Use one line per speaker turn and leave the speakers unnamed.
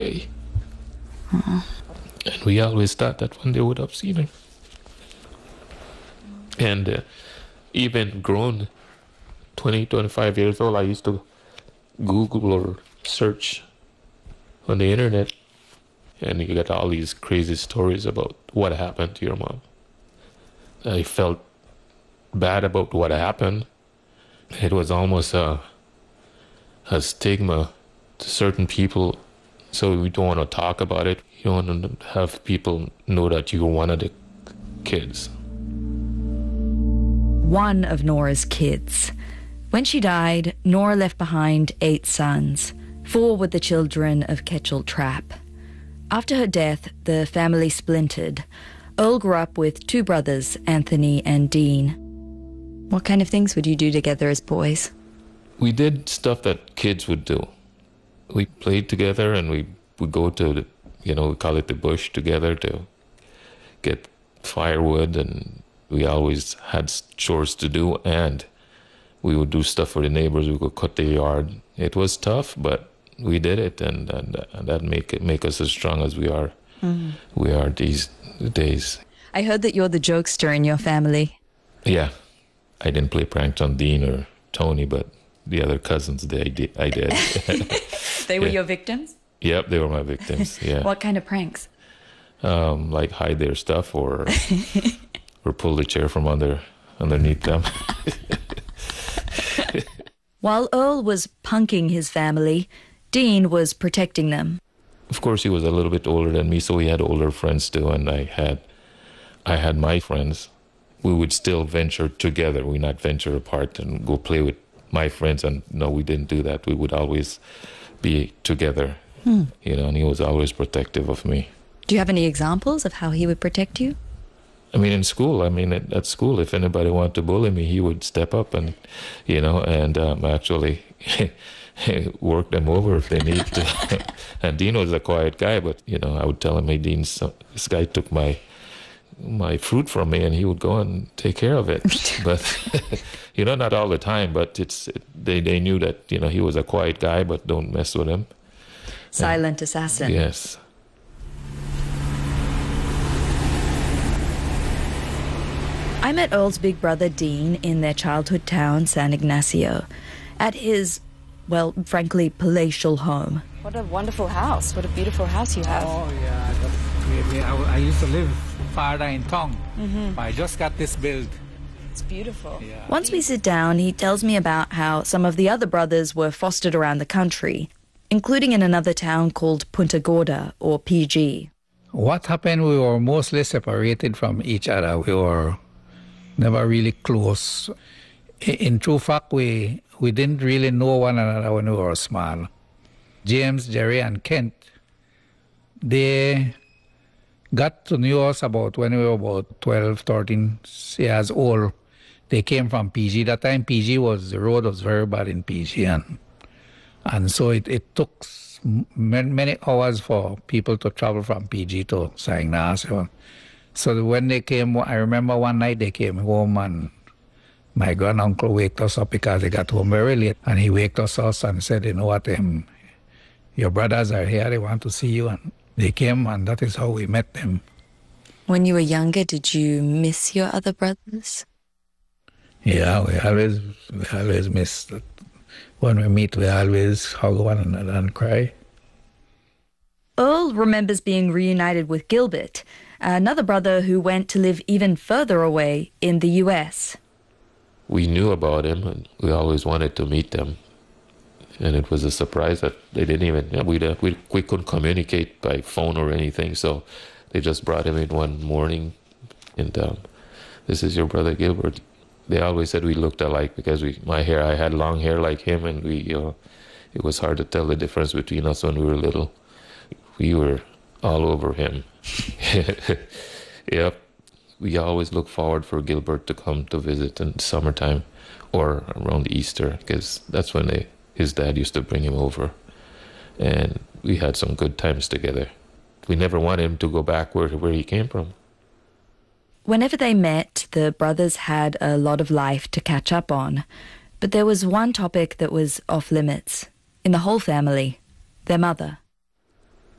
And we always thought that one day would have seen her. And even grown 20, 25 years old, I used to Google or search on the internet, and you get all these crazy stories about what happened to your mom. I felt bad about what happened. It was almost a stigma to certain people, so we don't want to talk about it. You don't want to have people know that you're one of the kids.
One of Nora's kids. When she died, Nora left behind 8 sons. 4 were the children of Ketchel Trapp. After her death, the family splintered. Earl grew up with 2 brothers, Anthony and Dean. What kind of things would you do together as boys?
We did stuff that kids would do. We played together, and we would go to we call it the bush together to get firewood, and we always had chores to do, and we would do stuff for the neighbors. We would cut the yard. It was tough, but we did it, and that make us as strong as we are. Mm-hmm. We are these days.
I heard that you're the jokester in your family.
Yeah. I didn't play pranks on Dean or Tony, but the other cousins, I did.
They were your victims?
Yep, they were my victims, yeah.
What kind of pranks?
Like hide their stuff or pull the chair from underneath them.
While Earl was punking his family, Dean was protecting them.
Of course, he was a little bit older than me, so he had older friends too, and I had my friends. We would still venture together. We not venture apart and go play with my friends. And no, we didn't do that. We would always be together, and he was always protective of me.
Do you have any examples of how he would protect you?
I mean, in school, at school, if anybody wanted to bully me, he would step up and, actually work them over if they need to. And Dean was a quiet guy, but, I would tell him, hey, Dean, this guy took my fruit from me, and he would go and take care of it. But, not all the time, but they knew that, he was a quiet guy, but don't mess with him.
Silent assassin.
Yes.
I met Earl's big brother Dean in their childhood town, San Ignacio, at his, well, frankly, palatial home.
What a wonderful house. What a beautiful house you have.
Oh, yeah. I used to live farther in town. Mm-hmm. I just got this built.
It's beautiful.
Yeah.
Once we sit down, he tells me about how some of the other brothers were fostered around the country, including in another town called Punta Gorda, or PG.
What happened, we were mostly separated from each other. We were never really close. In true fact, we didn't really know one another when we were small. James, Jerry, and Kent, they got to know us about when we were about 12, 13 years old. They came from PG. That time, the road was very bad in PG. And so it took many hours for people to travel from PG to San Ignacio. So when they came, I remember one night they came home, and my granduncle waked us up because they got home very late. And he waked us up and said, you know what, your brothers are here, they want to see you. And they came, and that is how we met them.
When you were younger, did you miss your other brothers?
Yeah, we always miss that. When we meet, we always hug one another and cry.
Earl remembers being reunited with Gilbert, another brother who went to live even further away in the U.S.
We knew about him, and we always wanted to meet them. And it was a surprise that they didn't even, we couldn't communicate by phone or anything, so they just brought him in one morning, and this is your brother Gilbert. They always said we looked alike because I had long hair like him, and it was hard to tell the difference between us when we were little. We were all over him. Yep. We always look forward for Gilbert to come to visit in summertime or around Easter, because that's when his dad used to bring him over. And we had some good times together. We never wanted him to go back where he came from.
Whenever they met, the brothers had a lot of life to catch up on. But there was one topic that was off limits in the whole family: their mother.